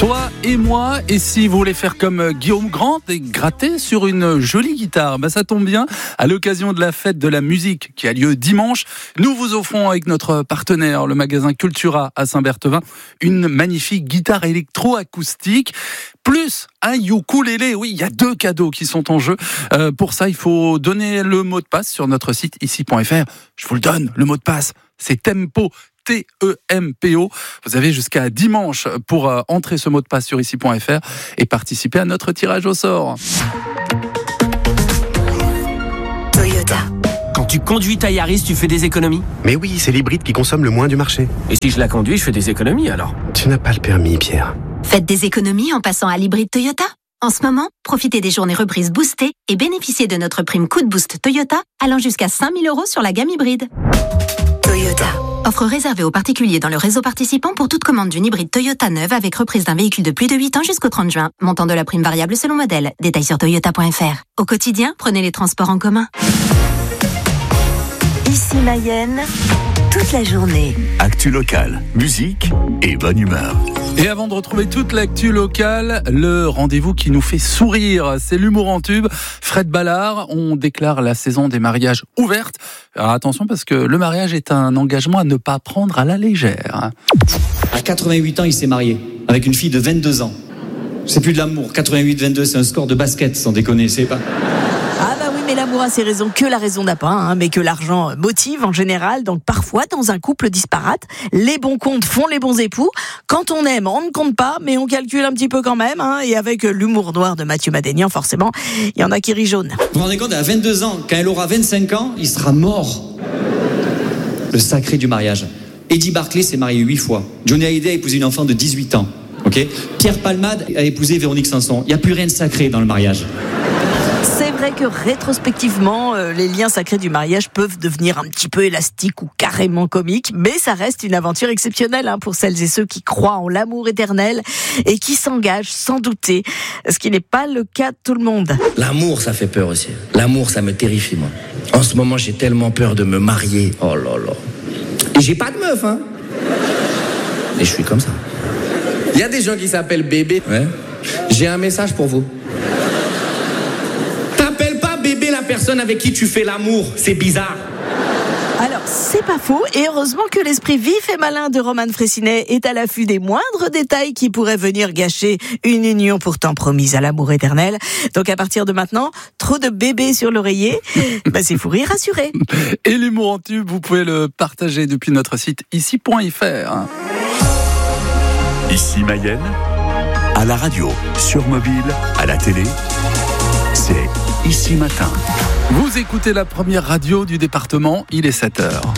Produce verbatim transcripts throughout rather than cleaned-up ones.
Toi et moi, et si vous voulez faire comme Guillaume Grant et gratter sur une jolie guitare, bah ça tombe bien. À l'occasion de la fête de la musique qui a lieu dimanche, nous vous offrons avec notre partenaire, le magasin Cultura à Saint-Berthevin, une magnifique guitare électro-acoustique, plus un ukulélé. Oui, il y a deux cadeaux qui sont en jeu. Euh, pour ça, il faut donner le mot de passe sur notre site ici point f r. Je vous le donne, le mot de passe, c'est Tempo. T E M P O. Vous avez jusqu'à dimanche pour euh, entrer ce mot de passe sur ici point f r et participer à notre tirage au sort. Toyota. Quand tu conduis ta Yaris, tu fais des économies ? Mais oui, c'est l'hybride qui consomme le moins du marché. Et si je la conduis, je fais des économies alors ? Tu n'as pas le permis, Pierre. Faites des économies en passant à l'hybride Toyota. En ce moment, profitez des journées reprises boostées et bénéficiez de notre prime Coup de Boost Toyota allant jusqu'à cinq mille euros sur la gamme hybride. Toyota. Offre réservée aux particuliers dans le réseau participant pour toute commande d'une hybride Toyota neuve avec reprise d'un véhicule de plus de huit ans jusqu'au trente juin. Montant de la prime variable selon modèle. Détails sur toyota point f r. Au quotidien, prenez les transports en commun. Ici Mayenne, toute la journée. Actu locale, musique et bonne humeur. Et avant de retrouver toute l'actu locale, le rendez-vous qui nous fait sourire, c'est l'humour en tube. Fred Ballard, on déclare la saison des mariages ouverte. Alors attention parce que le mariage est un engagement à ne pas prendre à la légère. À quatre-vingt-huit ans, il s'est marié avec une fille de vingt-deux ans. C'est plus de l'amour. quatre-vingt-huit vingt-deux, c'est un score de basket, sans déconner, c'est pas... Ah bah oui, mais l'amour a ses raisons que la raison n'a pas, hein, mais que l'argent motive en général. Donc parfois, dans un couple disparate, les bons comptes font les bons époux. Quand on aime, on ne compte pas, mais on calcule un petit peu quand même. Hein, et avec l'humour noir de Mathieu Madénian, forcément, il y en a qui rient jaune. Vous vous rendez compte, à vingt-deux ans, quand elle aura vingt-cinq ans, il sera mort. Le sacré du mariage. Eddie Barclay s'est marié huit fois. Johnny Hallyday a épousé une enfant de dix-huit ans. Okay. Pierre Palmade a épousé Véronique Sanson. Il n'y a plus rien de sacré dans le mariage. C'est vrai que rétrospectivement, euh, les liens sacrés du mariage peuvent devenir un petit peu élastiques ou carrément comiques, mais ça reste une aventure exceptionnelle hein, pour celles et ceux qui croient en l'amour éternel et qui s'engagent sans douter, ce qui n'est pas le cas de tout le monde. L'amour, ça fait peur aussi. L'amour, ça me terrifie, moi. En ce moment, j'ai tellement peur de me marier. Oh là là. Et j'ai pas de meuf, hein. Et je suis comme ça. Il y a des gens qui s'appellent bébé. Ouais. J'ai un message pour vous. T'appelles pas bébé la personne avec qui tu fais l'amour. C'est bizarre. Alors, c'est pas faux, et heureusement que l'esprit vif et malin de Roman Frécinet est à l'affût des moindres détails qui pourraient venir gâcher une union pourtant promise à l'amour éternel. Donc à partir de maintenant, trop de bébés sur l'oreiller, bah c'est fou rire assuré. Et l'humour en tube, vous pouvez le partager depuis notre site ici point f r. Ici Mayenne, à la radio, sur mobile, à la télé, c'est Ici Matin. Vous écoutez la première radio du département, il est sept heures.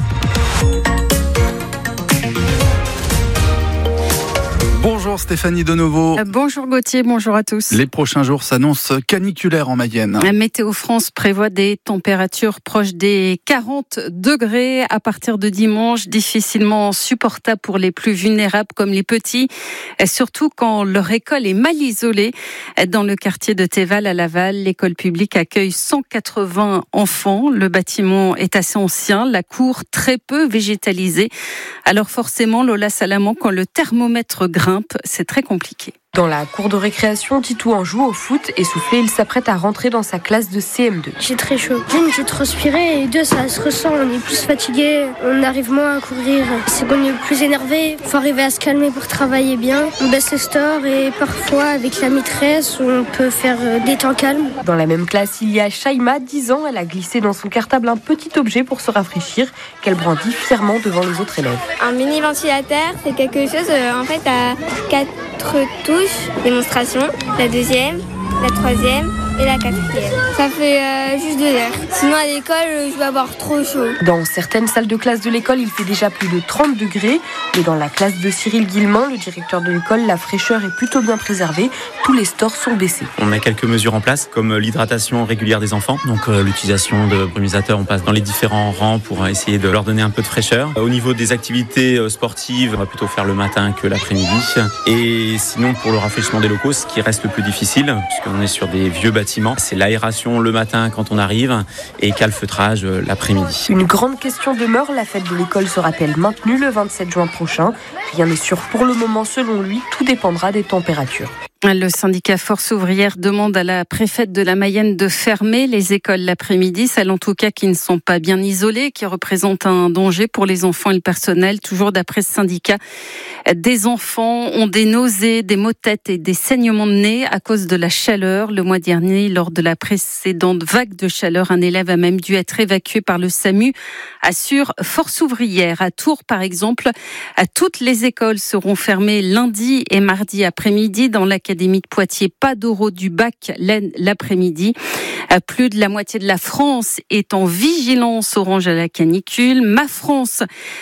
Bonjour Stéphanie Denovo. Euh, bonjour Gauthier, bonjour à tous. Les prochains jours s'annoncent caniculaires en Mayenne. Météo France prévoit des températures proches des quarante degrés à partir de dimanche, difficilement supportables pour les plus vulnérables comme les petits, et surtout quand leur école est mal isolée. Dans le quartier de Théval à Laval, l'école publique accueille cent quatre-vingts enfants. Le bâtiment est assez ancien, la cour très peu végétalisée. Alors forcément, Lola Salamand, quand le thermomètre grimpe, c'est très compliqué. Dans la cour de récréation, Titou en joue au foot. Essoufflé, il s'apprête à rentrer dans sa classe de C M deux. J'ai très chaud. D'une, j'ai transpiré et deux, ça se ressent. On est plus fatigué, on arrive moins à courir. C'est qu'on est plus énervé. Il faut arriver à se calmer pour travailler bien. On baisse le store et parfois, avec la maîtresse, on peut faire des temps calmes. Dans la même classe, il y a Shaima, dix ans. Elle a glissé dans son cartable un petit objet pour se rafraîchir, qu'elle brandit fièrement devant les autres élèves. Un mini ventilateur, c'est quelque chose, euh, en fait, à quatre touches. Démonstration, la deuxième, la troisième et la quatrième. Ça fait euh, juste deux heures. Sinon à l'école, je vais avoir trop chaud. Dans certaines salles de classe de l'école, il fait déjà plus de trente degrés. Mais dans la classe de Cyril Guillemont, le directeur de l'école, la fraîcheur est plutôt bien préservée. Tous les stores sont baissés. On a quelques mesures en place, comme l'hydratation régulière des enfants. Donc euh, l'utilisation de brumisateurs, on passe dans les différents rangs pour essayer de leur donner un peu de fraîcheur. Au niveau des activités sportives, on va plutôt faire le matin que l'après-midi. Et sinon, pour le rafraîchissement des locaux, ce qui reste le plus difficile, puisqu'on est sur des vieux bâtiments, bâtiment. C'est l'aération le matin quand on arrive et calfeutrage l'après-midi. Une grande question demeure, la fête de l'école sera-t-elle maintenue le vingt-sept juin prochain ? Rien n'est sûr pour le moment selon lui, tout dépendra des températures. Le syndicat Force ouvrière demande à la préfète de la Mayenne de fermer les écoles l'après-midi, celles en tout cas qui ne sont pas bien isolées, qui représentent un danger pour les enfants et le personnel. Toujours d'après ce syndicat, des enfants ont des nausées, des maux de tête et des saignements de nez à cause de la chaleur. Le mois dernier, lors de la précédente vague de chaleur, un élève a même dû être évacué par le SAMU, assure Force ouvrière. À Tours, par exemple, toutes les écoles seront fermées lundi et mardi après-midi dans l'académie de Poitiers, pas d'oraux du bac l'après-midi. Plus de la moitié de la France est en vigilance orange à la canicule. Ma France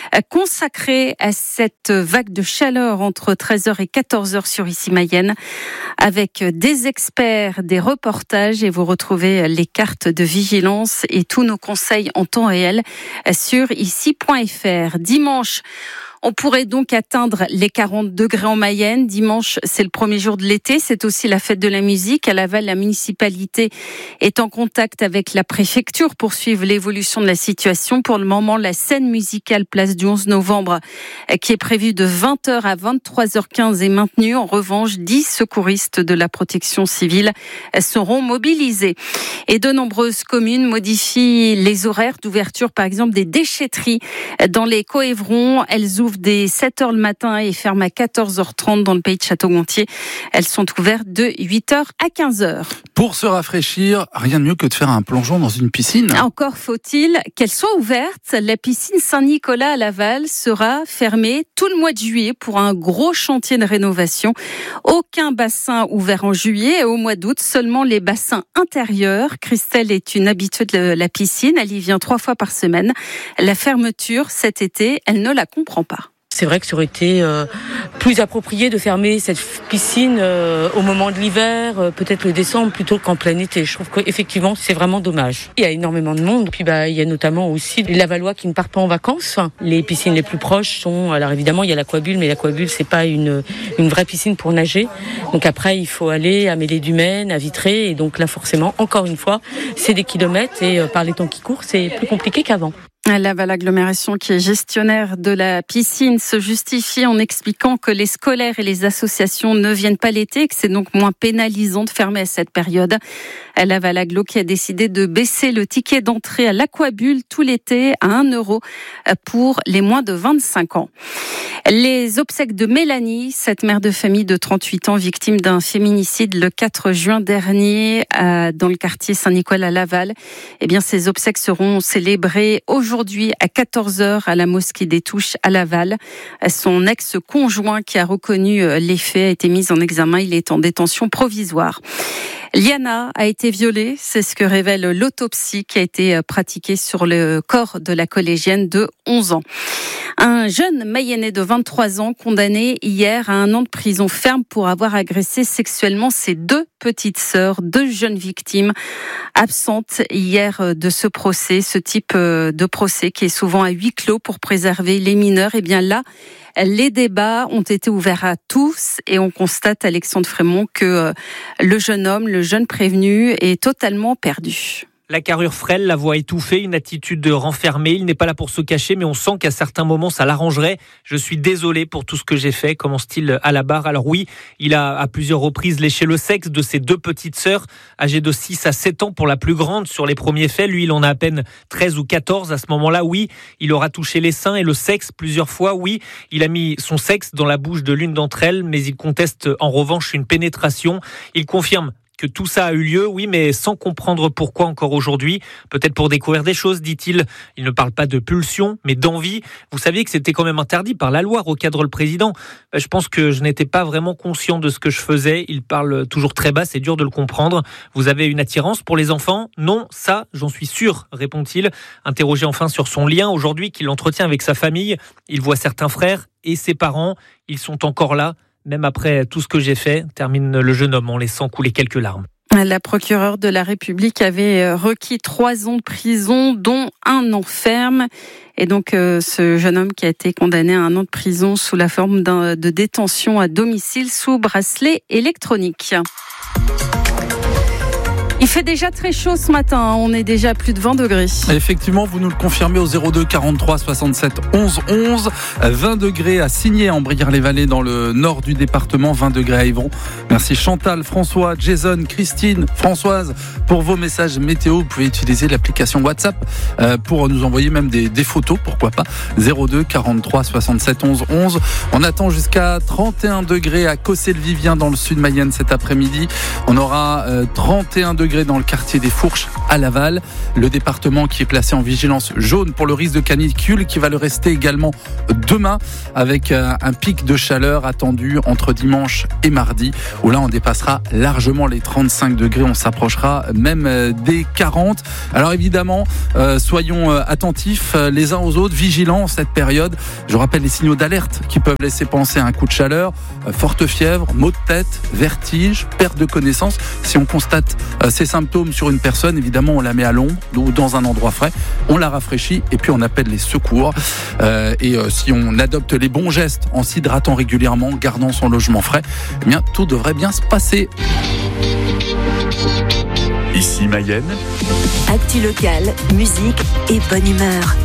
consacrée à cette vague de chaleur entre treize heures et quatorze heures sur Issy-Mayenne, avec des experts, des reportages, et vous retrouvez les cartes de vigilance et tous nos conseils en temps réel sur issy point f r. Dimanche, on pourrait donc atteindre les quarante degrés en Mayenne. Dimanche, c'est le premier jour de l'été. C'est aussi la fête de la musique. À Laval, la municipalité est en contact avec la préfecture pour suivre l'évolution de la situation. Pour le moment, la scène musicale place du onze novembre, qui est prévue de vingt heures à vingt-trois heures quinze, est maintenue. En revanche, dix secouristes de la protection civile seront mobilisés. Et de nombreuses communes modifient les horaires d'ouverture, par exemple, des déchetteries dans les Coévrons. Elles ouvrent dès sept heures le matin et ferment à quatorze heures trente dans le pays de Château-Gontier. Elles sont ouvertes de huit heures à quinze heures. Pour se rafraîchir, rien de mieux que de faire un plongeon dans une piscine. Encore faut-il qu'elle soit ouverte. La piscine Saint-Nicolas à Laval sera fermée tout le mois de juillet pour un gros chantier de rénovation. Aucun bassin ouvert en juillet et au mois d'août, seulement les bassins intérieurs. Christelle est une habituée de la piscine. Elle y vient trois fois par semaine. La fermeture cet été, elle ne la comprend pas. C'est vrai que ça aurait été euh, plus approprié de fermer cette piscine euh, au moment de l'hiver, euh, peut-être le décembre plutôt qu'en plein été. Je trouve qu'effectivement, c'est vraiment dommage. Il y a énormément de monde. Puis bah, il y a notamment aussi les Lavallois qui ne partent pas en vacances. Les piscines les plus proches sont... Alors évidemment, il y a l'Aquabule, mais l'Aquabule, c'est pas une, une vraie piscine pour nager. Donc après, il faut aller à Mêlée-du-Maine, à Vitré. Et donc là, forcément, encore une fois, c'est des kilomètres. Et euh, par les temps qui courent, c'est plus compliqué qu'avant. Laval Agglomération, qui est gestionnaire de la piscine, se justifie en expliquant que les scolaires et les associations ne viennent pas l'été et que c'est donc moins pénalisant de fermer à cette période. Laval Agglo qui a décidé de baisser le ticket d'entrée à l'Aquabule tout l'été à un euro pour les moins de vingt-cinq ans. Les obsèques de Mélanie, cette mère de famille de trente-huit ans, victime d'un féminicide le quatre juin dernier dans le quartier Saint-Nicolas à Laval. Eh bien, ces obsèques seront célébrées aujourd'hui. Aujourd'hui, à quatorze heures, à la mosquée des Touches à Laval. Son ex-conjoint qui a reconnu les faits a été mis en examen. Il est en détention provisoire. Liana a été violée, c'est ce que révèle l'autopsie qui a été pratiquée sur le corps de la collégienne de onze ans. Un jeune Mayennais de vingt-trois ans condamné hier à un an de prison ferme pour avoir agressé sexuellement ses deux petites sœurs, deux jeunes victimes absentes hier de ce procès, ce type de procès qui est souvent à huis clos pour préserver les mineurs. Et bien là, les débats ont été ouverts à tous et on constate, Alexandre Frémont, que le jeune homme, le jeune prévenu est totalement perdu. La carrure frêle, la voix étouffée, une attitude de renfermé. Il n'est pas là pour se cacher, mais on sent qu'à certains moments, ça l'arrangerait. Je suis désolé pour tout ce que j'ai fait, commence-t-il à la barre. Alors oui, il a à plusieurs reprises léché le sexe de ses deux petites sœurs, âgées de six à sept ans pour la plus grande sur les premiers faits. Lui, il en a à peine treize ou quatorze. À ce moment-là, oui, il aura touché les seins et le sexe plusieurs fois. Oui, il a mis son sexe dans la bouche de l'une d'entre elles, mais il conteste en revanche une pénétration. Il confirme que tout ça a eu lieu, oui, mais sans comprendre pourquoi encore aujourd'hui. Peut-être pour découvrir des choses, dit-il. Il ne parle pas de pulsion, mais d'envie. Vous saviez que c'était quand même interdit par la loi, recadre le président. Je pense que je n'étais pas vraiment conscient de ce que je faisais. Il parle toujours très bas, c'est dur de le comprendre. Vous avez une attirance pour les enfants ? Non, ça, j'en suis sûr, répond-il. Interrogé enfin sur son lien aujourd'hui qu'il entretient avec sa famille, il voit certains frères et ses parents. Ils sont encore là. Même après tout ce que j'ai fait, termine le jeune homme en laissant couler quelques larmes. La procureure de la République avait requis trois ans de prison, dont un an ferme. Et donc, euh, ce jeune homme qui a été condamné à un an de prison sous la forme d'un, de détention à domicile sous bracelet électronique. Il fait déjà très chaud ce matin, on est déjà à plus de vingt degrés. Effectivement, vous nous le confirmez au zéro deux quarante-trois soixante-sept onze onze. vingt degrés à Signé en Brière-les-Vallées dans le nord du département, vingt degrés à Évron. Merci Chantal, François, Jason, Christine, Françoise pour vos messages météo. Vous pouvez utiliser l'application WhatsApp pour nous envoyer même des, des photos, pourquoi pas. zéro deux quarante-trois soixante-sept onze onze. On attend jusqu'à trente et un degrés à Cossé-le-Vivien dans le sud Mayenne cet après-midi. On aura euh, trente et un degrés dans le quartier des Fourches à Laval. Le département qui est placé en vigilance jaune pour le risque de canicule qui va le rester également demain avec euh, un pic de chaleur attendu entre dimanche et mardi où là on dépassera largement les trente-cinq degrés. On s'approchera même euh, des quarante. Alors évidemment, euh, soyons euh, attentifs euh, les uns aux autres, vigilants en cette période. Je rappelle les signaux d'alerte qui peuvent laisser penser à un coup de chaleur, euh, forte fièvre, maux de tête, vertige, perte de connaissance. Si on constate euh, ces symptômes sur une personne, évidemment on la met à l'ombre ou dans un endroit frais, on la rafraîchit et puis on appelle les secours. Euh, et euh, si on adopte les bons gestes en s'hydratant régulièrement, gardant son logement frais, eh bien tout devrait bien se passer. Ici Mayenne. Actu locale, musique et bonne humeur.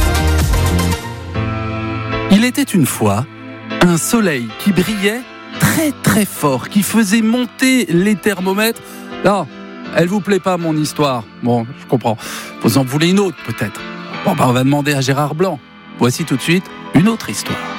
Il était une fois un soleil qui brillait très très fort, qui faisait monter les thermomètres. Là, elle vous plaît pas mon histoire? Bon, je comprends. Vous en voulez une autre peut-être? Bon, bah on va demander à Gérard Blanc. Voici tout de suite une autre histoire.